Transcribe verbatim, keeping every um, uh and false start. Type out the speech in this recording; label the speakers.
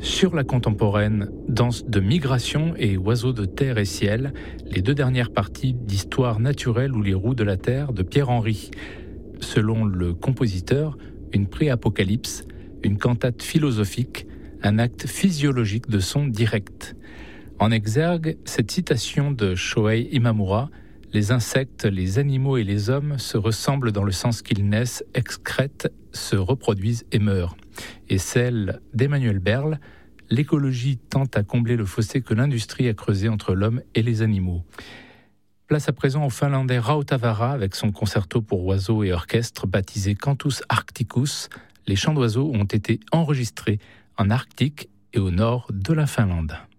Speaker 1: Sur la contemporaine, danse de migration et oiseaux de terre et ciel, les deux dernières parties d'Histoire naturelle ou les roues de la terre de Pierre Henry. Selon le compositeur, une pré-apocalypse, une cantate philosophique, un acte physiologique de son direct. En exergue, cette citation de Shohei Imamura, « Les insectes, les animaux et les hommes se ressemblent dans le sens qu'ils naissent, excrètent, se reproduisent et meurent ». Et celle d'Emmanuel Berle, « L'écologie tente à combler le fossé que l'industrie a creusé entre l'homme et les animaux ». Place à présent au finlandais Rautavaara avec son concerto pour oiseaux et orchestre baptisé Cantus Arcticus. Les chants d'oiseaux ont été enregistrés en Arctique et au nord de la Finlande.